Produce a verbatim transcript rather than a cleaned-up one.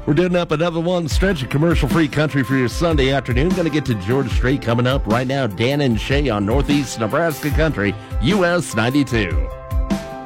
We're doing up another one stretch of commercial-free country for your Sunday afternoon. Going to get to George Strait coming up right now. Dan and Shay on Northeast Nebraska Country, U S ninety-two.